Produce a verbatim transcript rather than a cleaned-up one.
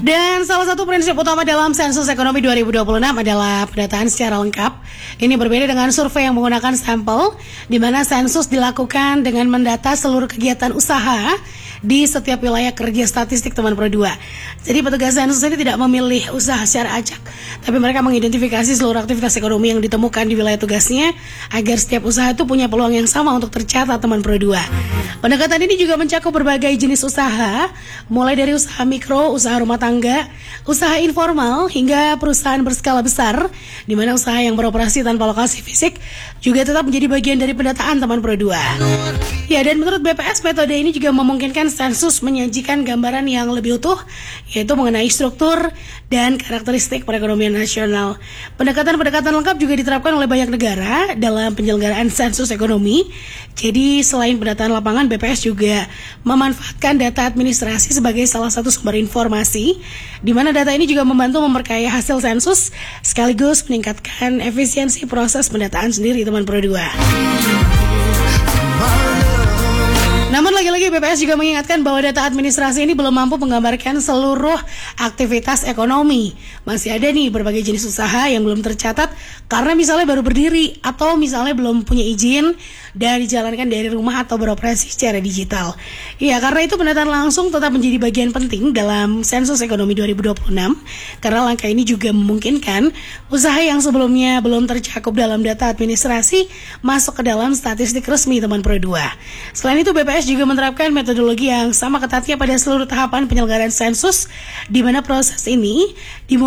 Dan salah satu prinsip utama dalam sensus ekonomi dua ribu dua puluh enam adalah pendataan secara lengkap. Ini berbeda dengan survei yang menggunakan sampel, di mana sensus dilakukan dengan mendata seluruh kegiatan usaha di setiap wilayah kerja statistik teman Pro dua. Jadi petugas sensus ini tidak memilih usaha secara acak, tapi mereka mengidentifikasi seluruh aktivitas ekonomi yang ditemukan di wilayah tugasnya agar setiap usaha itu punya peluang yang sama untuk tercatat teman Pro dua. Pendekatan ini juga mencakup berbagai jenis usaha, mulai dari usaha mikro, usaha rumah tangga, usaha informal, hingga perusahaan berskala besar, di mana usaha yang beroperasi tanpa lokasi fisik juga tetap menjadi bagian dari pendataan teman Pro dua. Ya, dan menurut B P S, metode ini juga memungkinkan sensus menyajikan gambaran yang lebih utuh, yaitu mengenai struktur dan karakteristik perekonomian nasional. Pendekatan-pendekatan lengkap juga diterapkan oleh banyak negara dalam penyelenggaraan sensus ekonomi. Jadi selain pendataan lapangan, B P S juga memanfaatkan data administrasi sebagai salah satu sumber informasi, di mana data ini juga membantu memperkaya hasil sensus sekaligus meningkatkan efisiensi proses pendataan sendiri teman Pro dua. Namun lagi-lagi B P S juga mengingatkan bahwa data administrasi ini belum mampu menggambarkan seluruh aktivitas ekonomi. Masih ada nih berbagai jenis usaha yang belum tercatat karena misalnya baru berdiri atau misalnya belum punya izin dan dijalankan dari rumah atau beroperasi secara digital. Ya, karena itu pendataan langsung tetap menjadi bagian penting dalam sensus ekonomi dua ribu dua puluh enam, karena langkah ini juga memungkinkan usaha yang sebelumnya belum tercakup dalam data administrasi masuk ke dalam statistik resmi teman Pro dua. Selain itu, B P S juga menerapkan metodologi yang sama ketatnya pada seluruh tahapan penyelenggaraan sensus, di mana proses ini dimulai